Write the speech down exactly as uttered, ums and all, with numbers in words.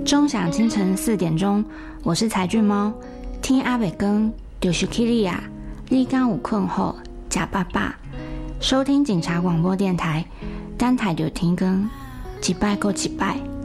钟响清晨四点钟，我是柴俊猫，听阿北更就是起你啊，你刚有困后假爸爸，收听警察广播电台，单台就停更，一拜够一拜。